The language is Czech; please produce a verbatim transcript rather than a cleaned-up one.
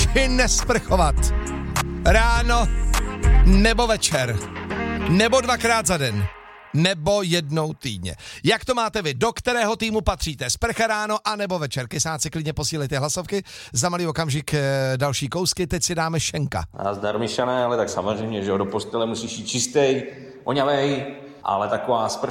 roky nesprchovat. Ráno nebo večer. Nebo dvakrát za den. Nebo jednou týdně. Jak to máte vy? Do kterého týmu patříte? Sprcha ráno a nebo večer? Kysáci, klidně posílejte hlasovky. Za malý okamžik další kousky. Teď si dáme Šenka. A zdar Mišané, ale tak samozřejmě, že do postele musíš jít čistej, oňavej, ale taková sprcha